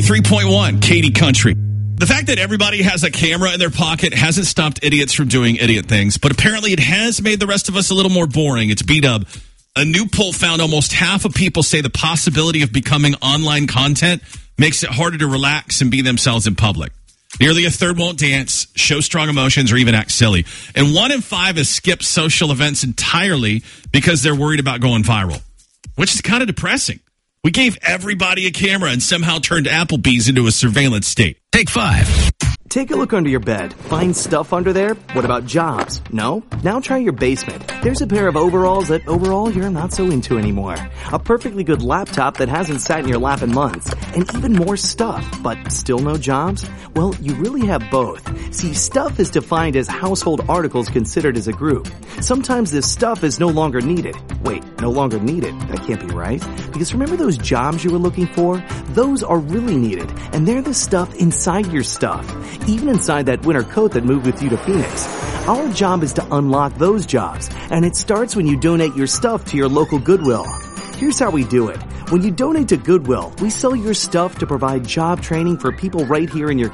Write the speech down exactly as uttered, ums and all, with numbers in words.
three point one, Katy Country. The fact that everybody has a camera in their pocket hasn't stopped idiots from doing idiot things, but apparently it has made the rest of us a little more boring. It's B-Dub. A new poll found almost half of people say the possibility of becoming online content makes it harder to relax and be themselves in public. Nearly a third won't dance, show strong emotions, or even act silly. And one in five has skipped social events entirely because they're worried about going viral, which is kind of depressing. We gave everybody a camera and somehow turned Applebee's into a surveillance state. Take five. Take a look under your bed. Find stuff under there? What about jobs? No? Now try your basement. There's a pair of overalls that overall you're not so into anymore. A perfectly good laptop that hasn't sat in your lap in months. And even more stuff, but still no jobs? Well, you really have both. See, stuff is defined as household articles considered as a group. Sometimes this stuff is no longer needed. Wait, no longer needed? That can't be right. Because remember those jobs you were looking for? Those are really needed. And they're the stuff inside your stuff. Even inside that winter coat that moved with you to Phoenix. Our job is to unlock those jobs, and it starts when you donate your stuff to your local Goodwill. Here's how we do it. When you donate to Goodwill, we sell your stuff to provide job training for people right here in your